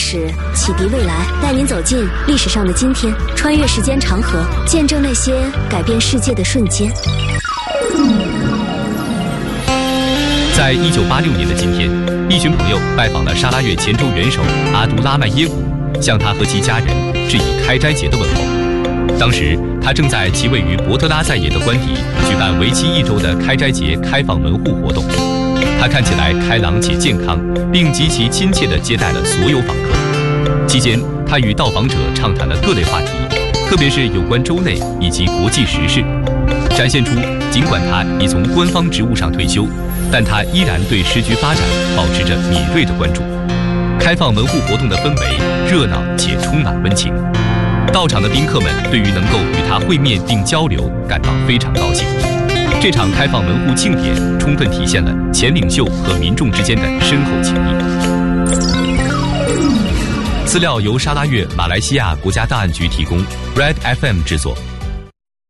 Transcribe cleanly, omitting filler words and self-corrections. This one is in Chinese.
史，启迪未来，带您走进历史上的今天，穿越时间长河，见证那些改变世界的瞬间。 在1986年的今天，一群朋友拜访了沙拉越前州元首阿杜拉迈耶古，向他和其家人致以开斋节的问候。当时他正在其位于伯特拉在野的官邸举办为期1周的开斋节开放门户活动。他看起来开朗且健康，并极其亲切地接待了所有访客。期间，他与到访者畅谈了各类话题，特别是有关州内以及国际时事，展现出尽管他已从官方职务上退休，但他依然对时局发展保持着敏锐的关注。开放门户活动的氛围热闹且充满温情，到场的宾客们对于能够与他会面并交流感到非常高兴。这场开放门户庆典充分体现了前领袖和民众之间的深厚情谊。资料由沙拉越马来西亚国家档案局提供 ，Red FM 制作。